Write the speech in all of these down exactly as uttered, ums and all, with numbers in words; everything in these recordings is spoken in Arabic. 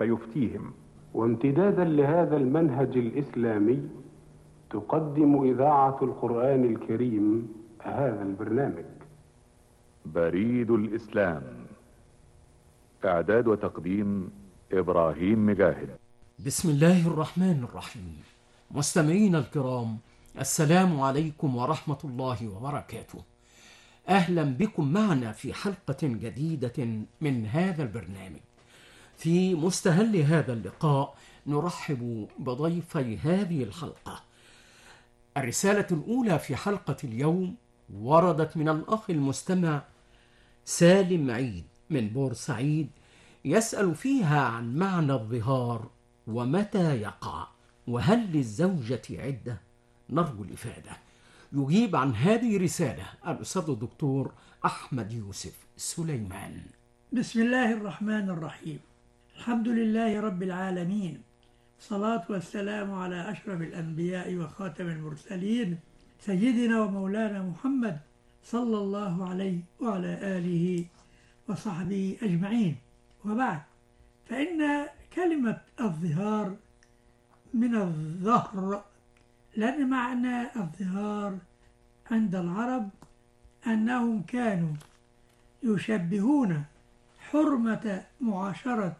فيفتيهم. وامتدادا لهذا المنهج الإسلامي تقدم إذاعة القرآن الكريم هذا البرنامج. بريد الإسلام، إعداد وتقديم إبراهيم مجاهد. بسم الله الرحمن الرحيم. مستمعين الكرام، السلام عليكم ورحمة الله وبركاته. أهلا بكم معنا في حلقة جديدة من هذا البرنامج. في مستهل هذا اللقاء نرحب بضيفي هذه الحلقة. الرسالة الأولى في حلقة اليوم وردت من الأخ المستمع سالم عيد من بورسعيد، يسأل فيها عن معنى الظهار ومتى يقع، وهل للزوجة عدة؟ نرجو الإفادة. يجيب عن هذه الرسالة الأستاذ الدكتور أحمد يوسف سليمان. بسم الله الرحمن الرحيم. الحمد لله رب العالمين، الصلاة والسلام على أشرف الأنبياء وخاتم المرسلين سيدنا ومولانا محمد صلى الله عليه وعلى آله وصحبه أجمعين، وبعد، فإن كلمة الظهار من الظهر، لأن معنى الظهار عند العرب أنهم كانوا يشبهون حرمة معاشرة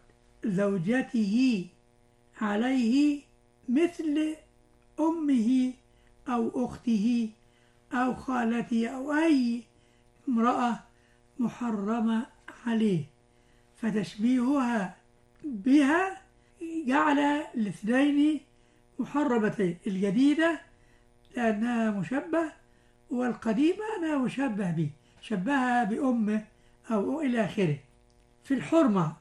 زوجته عليه مثل أمه أو أخته أو خالته أو أي امرأة محرمة عليه، فتشبيهها بها جعل الاثنين محرمتين، الجديدة لأنها مشبه، والقديمة أنها مشبه به، شبهها بأمه أو إلى آخره في الحرمة.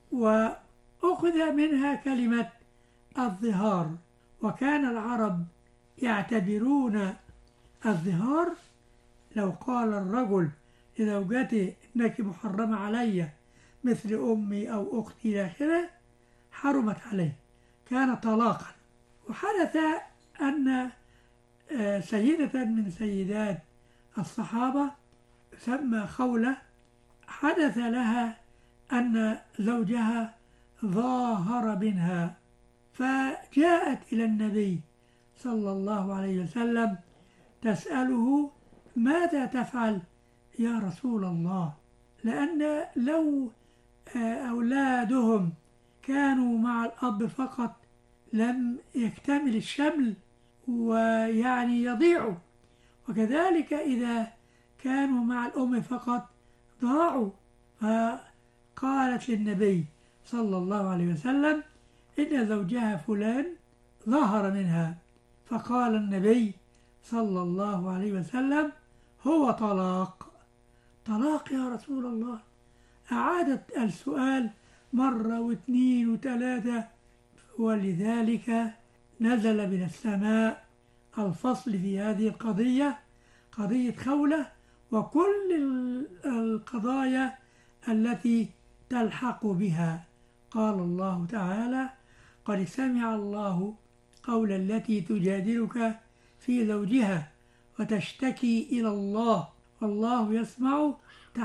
وأخذ منها كلمة الظهار، وكان العرب يعتبرون الظهار لو قال الرجل لزوجته إنك محرمة علي مثل أمي أو أختي إلى آخره حرمت عليه، كان طلاقا. وحدث أن سيدة من سيدات الصحابة تسمى خولة حدث لها أن زوجها ظاهر منها، فجاءت إلى النبي صلى الله عليه وسلم تسأله ماذا تفعل يا رسول الله، لأن لو أولادهم كانوا مع الأب فقط لم يكتمل الشمل ويعني يضيعوا، وكذلك إذا كانوا مع الأم فقط ضاعوا. فقالت للنبي صلى الله عليه وسلم إن زوجها فلان ظهر منها، فقال النبي صلى الله عليه وسلم هو طلاق. طلاق يا رسول الله؟ أعادت السؤال مرة واثنين وثلاثة، ولذلك نزل من السماء الفصل في هذه القضية، قضية خولة وكل القضايا التي تلحق بها. قال الله تعالى قد سمع الله قول التي تجادلك في زوجها وتشتكي إلى الله والله يسمع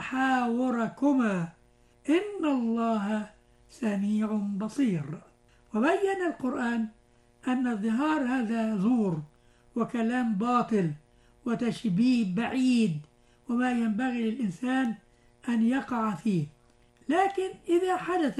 تحاوركما إن الله سميع بصير. وبين القرآن أن الظهار هذا زور وكلام باطل وتشبيه بعيد وما ينبغي للإنسان أن يقع فيه، لكن إذا حدث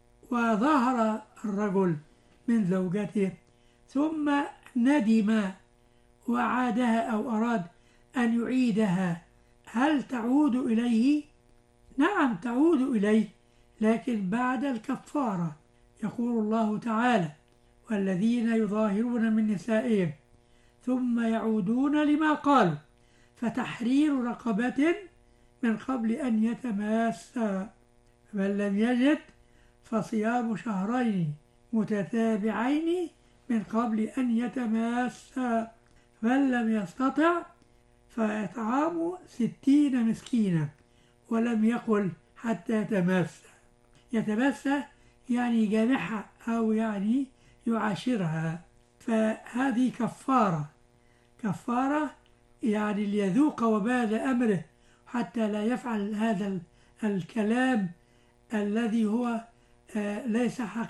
وظهر الرجل من زوجته ثم ندم وعادها أو أراد أن يعيدها، هل تعود إليه؟ نعم تعود إليه، لكن بعد الكفارة. يقول الله تعالى والذين يظاهرون من نسائهم ثم يعودون لما قالوا فتحرير رقبة من قبل أن يتماسا، فمن لم يجد فصيام شهرين متتابعين من قبل أن يتماسا، من لم يستطع فإطعام ستين مسكينا، ولم يقل حتى يتماسا. يتماسا يعني جامعها أو يعني يعاشرها، فهذه كفارة. كفارة يعني ليذوق وبال أمره حتى لا يفعل هذا الكلام الذي هو ليس